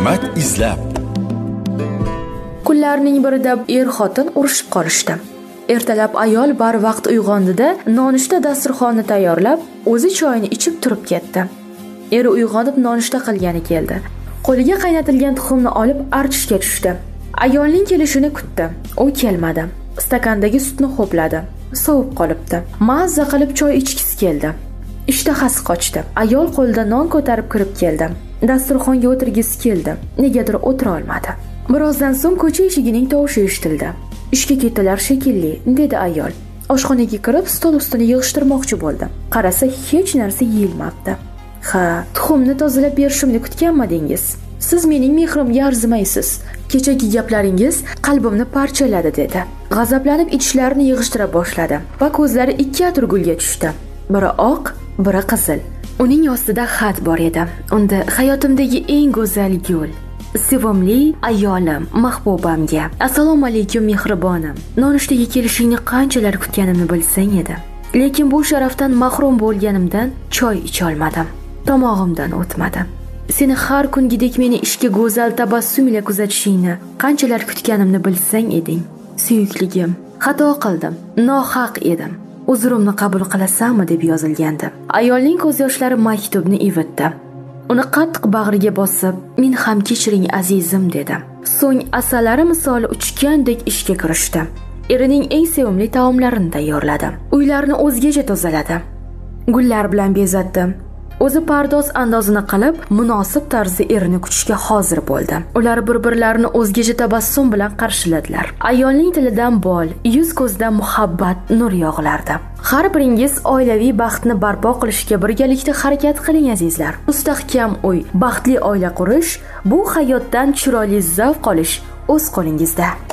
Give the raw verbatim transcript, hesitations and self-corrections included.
Hikmat izlab. Kunlarning birida er-xotin urushib qolishdi. Ertalab ayol barvaqt uyg'ondida nonushta dasturxonni tayyorlab, o'zi choyini ichib turib ketdi. Eri uyg'onib nonushta qilgani keldi. Qo'liga qaynatilgan tuxumni olib archishga tushdi. Ayolning kelishini kutdi. U kelmadi. Stakandagi sutni ho'pladi. Sovib qolibdi. Mazza qilib choy ichgisi keldi. Ishtahasi qochdi. Ayol qo'lida non ko'tarib kirib keldi. Dasturxonga o'tirgisi keldi. Negadir o'tira olmadi. Birozdan so'ng ko'cha eshigining tovushi eshitildi. Ishga ketdilar shekilli, dedi ayol. Oshxonaga kirib, stol ustini yig'ishtirmoqchi bo'ldi. Qarasa, hech narsa yeyilmabdi. Ha, tuxumni tozalab berishimni kutganmidingiz? Siz mening mehrimga arzimaysiz. Kechagi gaplaringiz qalbimni parchaladi, dedi. G'azablanib idishlarini yig'ishtira boshladi va ko'zlari ikki atirgulga tushdi. Biri oq, biri qizil. Uning ostida xat bor edi. Unda hayotimdagi eng go'zal gul. Sevimli ayolim, mahbubamga. Assalomu alaykum mehribonim. Nonushtaga kelishingni qanchalar kutganimni bilsang edi. Lekin bu sharafdan mahrum bo'lganimdan choy icha olmadim. Tomog'imdan o'tmadi. Seni har kungidek meni ishga go'zal tabassum ila kuzatishingni qanchalar kutganimni bilsang eding. Suyukligim, xato qildim, nohaq edim. Uzrimni qabul qilasanmi deb yozilgandi. Ayolning ko'z yoshlari maktubni ivitdi. Uni qattiq bag'riga bosib, "Men ham kechiring azizim", dedi. So'ng asalari misoli uchgandek ishga kirishdi. Erining eng sevimli taomlarini tayyorladi. Uylarni o'zgacha tozaladi. Gullar bilan bezatdi. O'zi pardoz andozini qilib, munosib tarzda erini kutishga hozir bo'ldi. Ular bir-birlarini o'zgacha tabassum bilan qarshiladilar. Ayolning tilidan bol, yuz ko'zdan muhabbat nur yog'ilardi. Har biringiz oilaviy baxtni barpo qilishga birgalikda harakat qiling azizlar. Mustahkam uy, baxtli oila qurish, bu hayotdan chiroyli zavq olish o'z qo'lingizda.